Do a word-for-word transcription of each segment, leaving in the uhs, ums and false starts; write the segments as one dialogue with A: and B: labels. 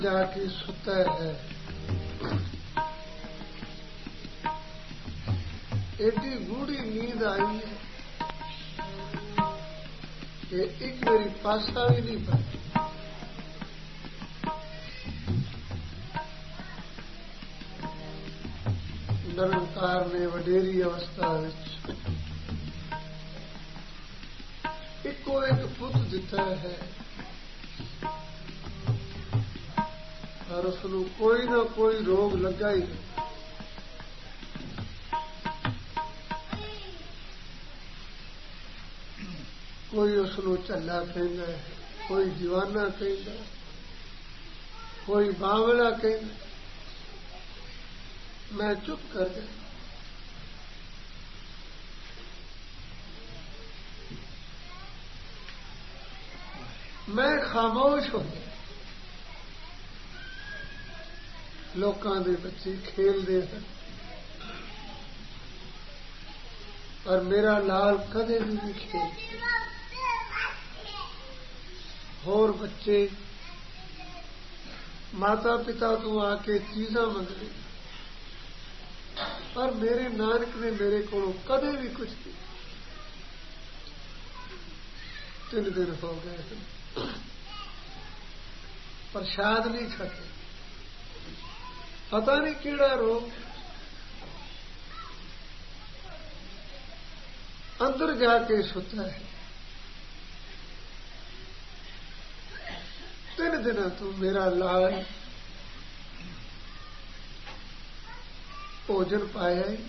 A: जाके सुता है। एडी गूढ़ी नींद आई है कि एक मेरी पासा भी नहीं पड़ी। निरंकार ने वडेरी अवस्था इको एक पुत दिता है और उसनू कोई ना कोई रोग लगा ही। कोई उसनू झल्ला कहता है, कोई दीवाना कहता, कोई बावला कहता। मैं चुप कर गया। मैं खामोश हो गया। लोकां दे बच्चे खेलते हैं पर मेरा लाल कदे भी नहीं खेलता। होर बच्चे माता पिता तो आके चीज़ां मंगते पर मेरे नानक ने मेरे को कदे भी कुछ नहीं। तीन दिन हो गए प्रसाद नहीं छके। पता नहीं केड़ा रोग अंदर जाके सुता है। तीन दिन तो मेरा लाल भोजन पाया ही।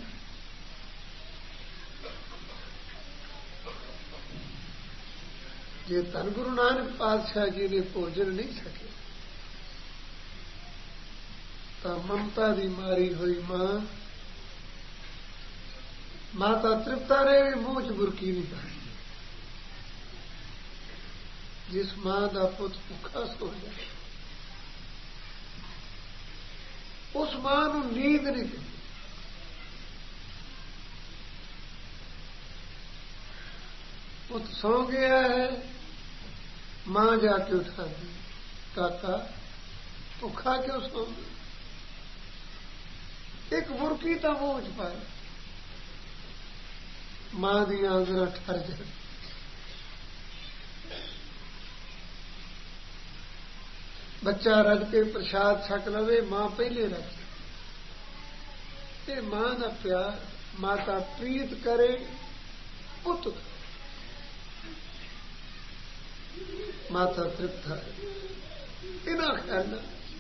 A: जे धन गुरु नानक पातशाह जी ने भोजन नहीं सके तो ममता दी मारी हुई मां माता तृप्ता ने भी मुंह च बुरकी नहीं पाई। जिस मां का पुत भुखा सो जाए उस मां नूं नींद नहीं देती। पुत सो गया है, मां जाके उठा दी। काका भुखा क्यों सो गया? एक बुरकी तो मुंह च पाए। मां दी आंदरा ठर जाए। बच्चा रज के प्रसाद छक लवे, मां पहले रख। मां का प्यार माता प्रीत करे पुत माता तृप्त है। इन्हां ख्यालों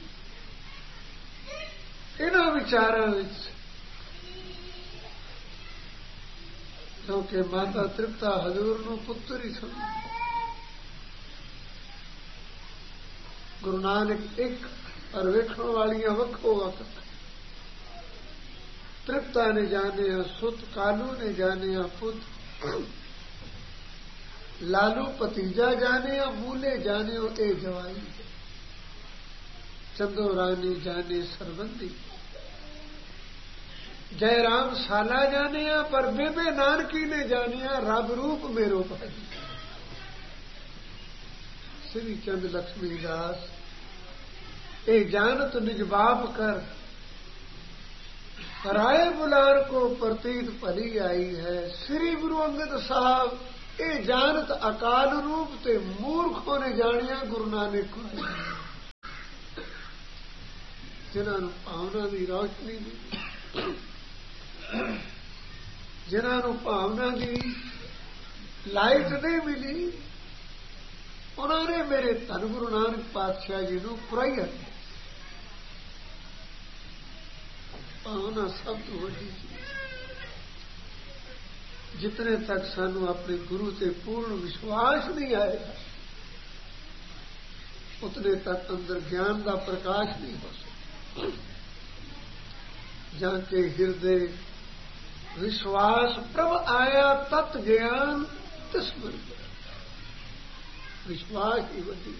A: इन्हां विचारों विच क्योंकि माता तृप्ता हजूर नूं पुत्र ही समझ। गुरु नानक एक और वेखण वालियां वक्खो वक्त। तृप्ता ने जाने सुत, कालू ने जाने पुत, लालू भतीजा जाने मूले जाने ए जवाई, चंदो रानी जाने सरबंदी, जयराम साला जाने पर बेबे नानकी ने जानिया रब रूप मेरो भाई। श्री चंद लक्ष्मी दास ए जानत निज बाप कर, राय बुलार को प्रतीत भली आई है। श्री गुरु अंगद साहब ए जानत अकाल रूप ते मूर्खों ने जानिया गुरु नानक को। जिन्होंने भावना की रोशनी दी, जिन्होंने भावना की लाइट नहीं मिली, उन्होंने मेरे धन गुरु नानक पातशाह जी को पुराइया। भावना सब तो वही चीज। जितने तक सानू अपने गुरु से पूर्ण विश्वास नहीं आएगा उतने तक अंदर ज्ञान का प्रकाश नहीं हो सकता। जाके हृदय विश्वास प्रभ आया तत् ज्ञान तिस्मर। विश्वास ही वड्डी,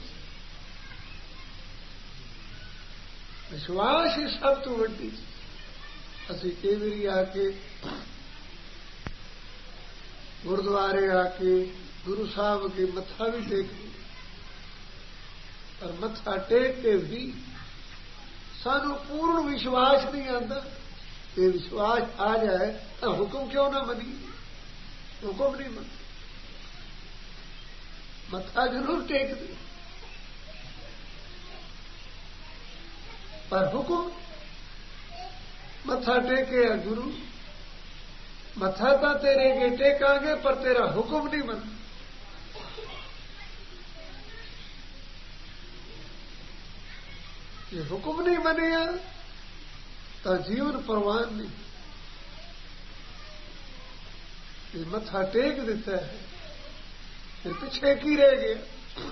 A: विश्वास ही सब तो वड्डी। असी कई बारी आके गुरुद्वारे आके गुरु साहब के मत्था भी टेक, पर मत्था टेक के भी सानू पूर्ण विश्वास नहीं आता। ये विश्वास आ जाए तो हुक्म क्यों ना मनी, हुक्म नहीं मन, मत्था जरूर टेक दे, पर हुक्म मत्था टेके गुरु, मत्था तो तेरे के टेकांगे पर तेरा हुक्म नहीं मन। ये हुक्म नहीं बनेगा तो जीवन परवान नहीं। ये मत्था टेक देता है फिर पीछे की रह गया।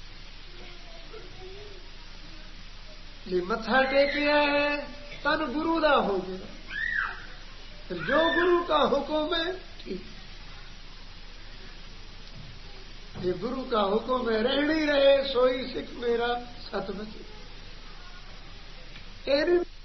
A: ये मत्था टेकिया है तन गुरु दा हो गया, फिर जो गुरु का हुक्म है ठीक। ये गुरु का हुक्म है रहनी रहे सोई सिख मेरा सतबच।